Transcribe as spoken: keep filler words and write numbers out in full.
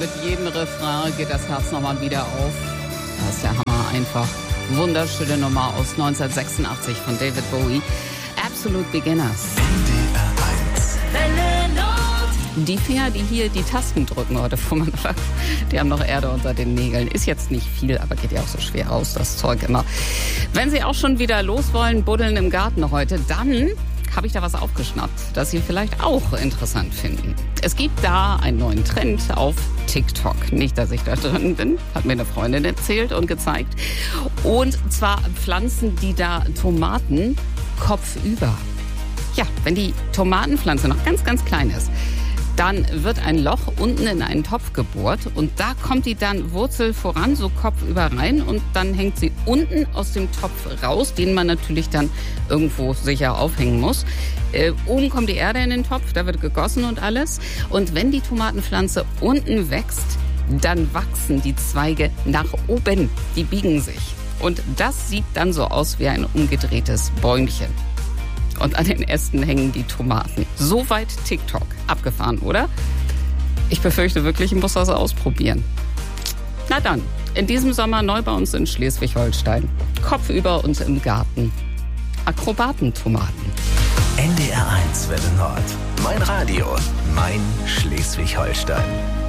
mit jedem Refrain geht das Herz nochmal wieder auf. Das ist der Hammer einfach. Wunderschöne Nummer aus neunzehnhundertsechsundachtzig von David Bowie. Absolute Beginners. N D R eins. Welle Nord. Die Finger, die hier die Tasten drücken heute, wo man sagt, die haben noch Erde unter den Nägeln. Ist jetzt nicht viel, aber geht ja auch so schwer raus, das Zeug immer. Wenn Sie auch schon wieder los wollen, buddeln im Garten heute, dann habe ich da was aufgeschnappt, das Sie vielleicht auch interessant finden. Es gibt da einen neuen Trend auf TikTok. Nicht, dass ich da drin bin, hat mir eine Freundin erzählt und gezeigt. Und zwar pflanzen die da Tomaten kopfüber. Ja, wenn die Tomatenpflanze noch ganz, ganz klein ist, dann wird ein Loch unten in einen Topf gebohrt und da kommt die dann Wurzel voran, so kopfüber rein und dann hängt sie unten aus dem Topf raus, den man natürlich dann irgendwo sicher aufhängen muss. Äh, oben kommt die Erde in den Topf, da wird gegossen und alles. Und wenn die Tomatenpflanze unten wächst, dann wachsen die Zweige nach oben, die biegen sich. Und das sieht dann so aus wie ein umgedrehtes Bäumchen. Und an den Ästen hängen die Tomaten. Soweit TikTok. Abgefahren, oder? Ich befürchte wirklich, ich muss das ausprobieren. Na dann, in diesem Sommer neu bei uns in Schleswig-Holstein. Kopfüber und im Garten. Akrobatentomaten. N D R eins Welle Nord. Mein Radio, mein Schleswig-Holstein.